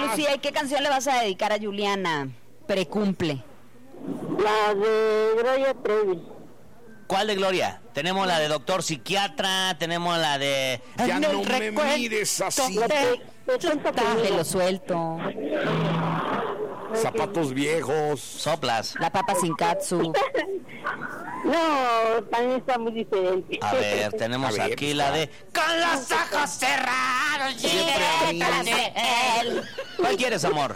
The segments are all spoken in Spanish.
Lucy, ¿qué canción le vas a dedicar a Juliana? Precumple. La de Gloria Trevi. ¿Cuál de Gloria? Tenemos la de Doctor Psiquiatra, tenemos la de... Ya no me mires así. Te lo suelto. Zapatos viejos. Soplas. La papa sin katsu. No, también está muy diferente. A ver, tenemos A ver, aquí la de... Con los ojos cerrados, llegué tras de él. ¿Cuál quieres, amor?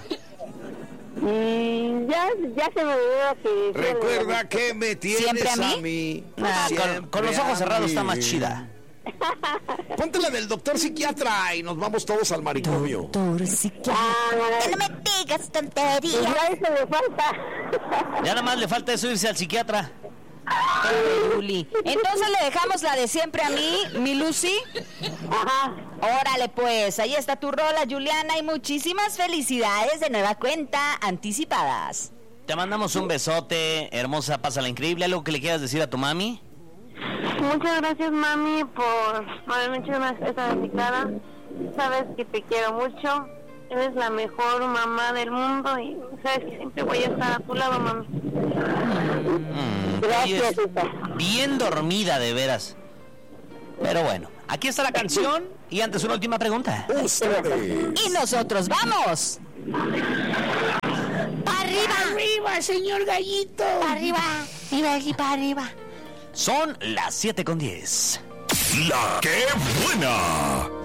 Ya se me olvidó que... Recuerda que me tienes ¿Siempre a mí? a mí. Ah, Siempre con los ojos a cerrados está mí. más chida. Ponte la del Doctor Psiquiatra y nos vamos todos al manicomio. Doctor psiquiatra. Que no me digas tonterías. Ya eso me falta. Ya nada más le falta eso irse al psiquiatra. Juli. Entonces le dejamos la de siempre a mí, mi Lucy. Ajá. Órale pues, ahí está tu rola, Juliana, y muchísimas felicidades de nueva cuenta, anticipadas. Te mandamos un besote, hermosa, pásala increíble. ¿Algo que le quieras decir a tu mami? Muchas gracias, mami, por haberme hecho esta dedicada. Sabes que te quiero mucho. Eres la mejor mamá del mundo y sabes que siempre voy a estar a tu lado, mami. Gracias, hija. Bien dormida, de veras. Pero bueno, aquí está la canción. Y antes una última pregunta. Ustedes. Y nosotros vamos. ¡Para arriba! ¡Arriba, señor Gallito! ¡Para arriba! ¡Arriba, aquí para arriba! Son las 7:10. La que buena.